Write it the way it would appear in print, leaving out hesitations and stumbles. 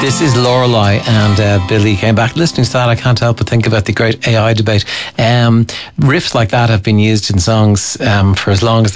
This is Lorelei, and Billy came back. Listening to that, I can't help but think about the great AI debate. Riffs like that have been used in songs for as long as